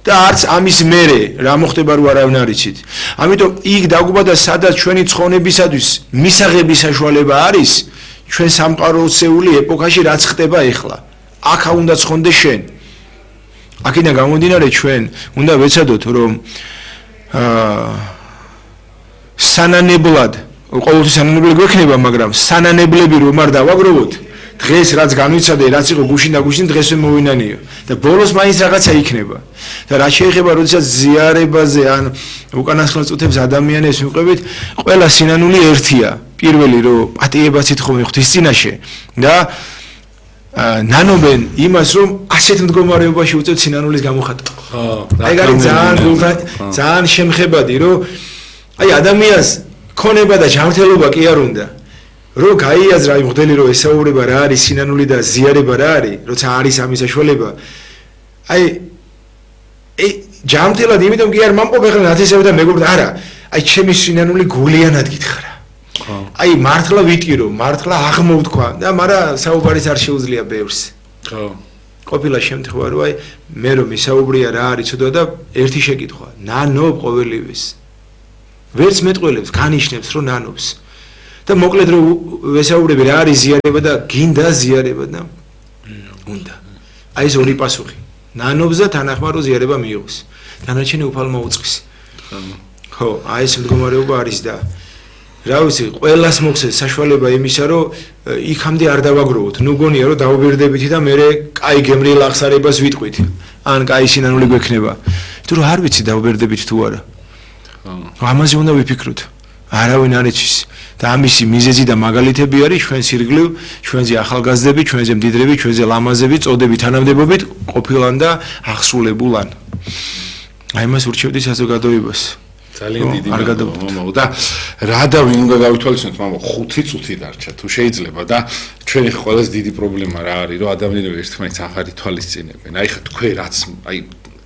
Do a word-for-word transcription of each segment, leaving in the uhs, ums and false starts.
და არც ამის მერე რა მოხდება რო არავინ არ იცით. ამიტომ იქ დაგუბადა სადაც ჩვენი ცხონებისათვის მისაღების საშუალება არის ჩვენ სამყაროსეული ეპოქაში რაც ხდება ეხლა. აქა უნდა ცხონდეს შენ. აქედან გამომდინარე ჩვენ უნდა ვეცადოთ რომ აა სანანებლად ყოველთვის სანანებლები გვექნება, მაგრამ სანანებლები რომ არ დავაგროვოთ, დღეს რაც განვიცადე, რაც იყო გუშინ და გუშინ დღესვე მოვინანიო და ბოლოს მაინც რაღაცა იქნება. და რაც შეიძლება როდესაც ზიარებაზე ან უკანასკნელ წუთებს ადამიანებს მივყვებით, ყველა სინანული ერთია. პირველი რომ პატიებას ითხოვენ ღვთის წინაშე და ნანობენ იმას რომ ასეთ მდგომარეობაში უწევთ სინანულის გამოხატვა. ხო, აი გარეთ ძალიან ძალიან შემხებადი რომ აი ადამიანს ქონება და ჯანმრთელობა კი არ უნდა. რო გაიაზრა იმ მღვდელი რომ ესაუბრება რა არის სინანული და ზიარება რა არის, როცა არის ამის საშუალება. აი ე ჯანმრთელად იმიტომ კი არ მომყოფე ხელ ნათესავი და მეგობრდა არა. აი ჩემი სინანული გულიანად გითხრა. აი მართლა ვიტირო, მართლა აღმოვთქვა და მაგრამ საუბარიც არ შეუძლია ბევრს. ხო. ყოფილა შემთხვევა რომ აი მე რომ ისაუბრია რა არის ცოტა და ერთი შეკითხვა, ნანობ ყოველივეს. ვერც მეტყველებს, განიშნებს რომ ნანობს. და მოკლედ რომ ვესაუბრები რა არის ზიარება და გინდა ზიარება და უნდა. აი ეს ორი პასუხი. ნანობს და თანახმად რომ ზიარება მიიღოს. დანარჩენი უფალ მოუწყის. ხო, აი ეს მდგომარეობა არის და რა ვიცი, ყველას მოხსეს საშუალება იმისა, რომ იქამდე არ დავაგროვოთ. ნუ გონია რომ დაუბერდებითი და მე კაი გემრიელ აღსარებას ვიტყვით. ან კაი სინანული გვექნება. თუ რა არ ვიცი დაუბერდებით თუ არა. ამაზე უნდა ვიფიქროთ. არავინ არ იცის. და ამისი მიზეზი და მაგალითები არის ჩვენ სირგლივ, ჩვენზე ახალგაზრდები, ჩვენზე მდიდრები, ჩვენზე ლამაზები, წოდები თანამდებობით ყოფილან და აღსრულებულან. აი მას ურჩევდი საზოგადოებას. ძალიან დიდი მადლობა და რა და ვინ უნდა გავითვალისწინოთ, მამა ხუთი წუთი დარჩა თუ შეიძლება და ჩვენი ყველაზე დიდი პრობლემა რა არის, რომ ადამიანები ერთმანეთს აღარ ითვალისწინებენ. აი ხა თქვენ რაც აი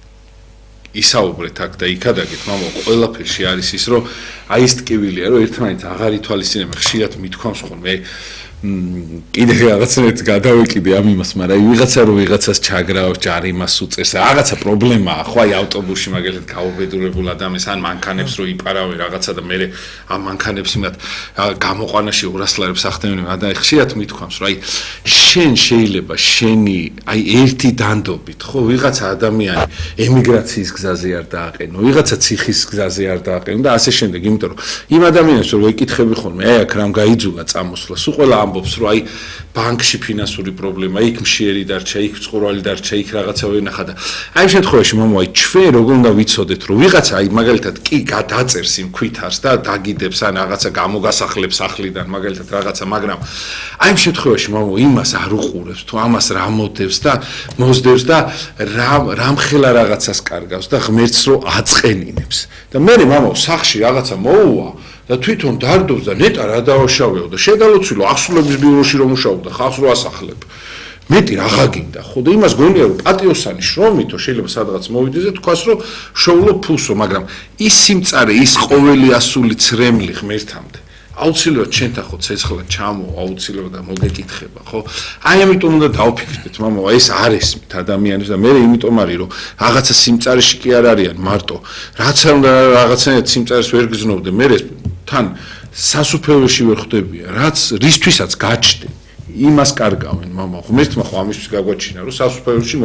ისაუბრეთ აქ და იქადაგეთ, მამა ყველაფერში არის ის, რომ აი ეს ტკივილია, რომ ერთმანეთს აღარ ითვალისწინებენ, ხშირად მithქვამს ხოლმე კიდე რაღაცნაირად გადავეკიდე ამ იმას, მაგრამ ვიღაცა რომ ვიღაცას ჩაგრაოს, ჯარიმას უწეს, რაღაცა პრობლემაა, ხო აი ავტობუსში მაგალითად გაუბედურებულ ადამიანს ან მანქანებს რო იპარავე რაღაცა და მე ამ მანქანებს იმათ გამოყვანაში ორას ლარებს ახდენენ, და ხშირად მithქვამს, რომ აი შენ შეიძლება შენი აი ერთი დანდობით, ხო ვიღაცა ადამიანი ემიგრაციის გზაზე არ დააყენო, ვიღაცა ციხის გზაზე არ დააყენო და ასე შემდეგ, იმიტომ რომ იმ ადამიანს რო ეკითხები ხოლმე, აი აქ რამ გაიძულა წამოსვლა, სულ ყველა ამბობს რომ აი ბანკში ფინანსური პრობლემა, იქ მშიერი დარჩა, იქ წყურვალი დარჩა, იქ რაღაცა ვენახა და აი ამ შემთხვევაში მამა აი ჩვენ როგორ უნდა ვიცოდეთ რომ ვიღაცა აი მაგალითად კი გადაწერს იმ ქვითარს და დაგიდებს ან რაღაცა გამოგასახლებს ახლიდან მაგალითად რაღაცა, მაგრამ აი ამ შემთხვევაში მამა იმას არ უყურებს თუ ამას რა მოდევს და მოსდევს და რა რამხელა რაღაცას კარგავს და ღმერთს რო აწყენინებს და მე მამა სახში რაღაცა მოუვა და თვითონ დარდობს და ნეტა რა დავაშავეო და შედალოცილო ახსულების ბიუროში რომ მუშაობდა ხალხს რო ასახლებ. მეტი რაღა გინდა ხო და იმას გონია რომ პატიოსანი შრომითო შეიძლება სადღაც მოვიდეს და თქვას რომ შოულო ფულსო, მაგრამ ის სიმწარე, ის ყოველი ასული ცრემლი ღმერთამდე აუცილებლად ჩვენთან ხო ცეცხლად ჩამო, აუცილებლად და მოგეკითხება, ხო? აი ამიტომ უნდა დავფიქრდეთ, მამა, ეს არ ესმით ადამიანებს და მე იმიტომ არის რომ რაღაცა სიმწარეში კი არ არიან მარტო. რაც არ უნდა რაღაცნაირად სიმწარეს ვერ გზნობდე, მე თან სასუფეველში ვერ ხვდებია, რაც რისთვისაც გაჩნდნენ, იმას კარგავენ, მამა, ღმერთმა ხო ამისთვის გაგვაჩინა, რომ სასუფეველში